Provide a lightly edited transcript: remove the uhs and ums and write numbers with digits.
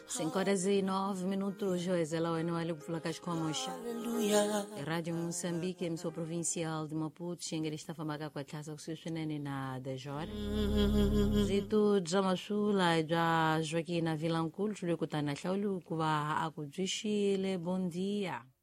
5h09, Joezela Wenu Fulakash Komosha. Rádio Moçambique, emissora provincial de Maputo, xinga está famaga com a classe oxigênio na Dejora. Zito Jamachula, já Joaquim na Vilanculo, Julio Kutana Chaulu, Kuba Akujishile, bom dia.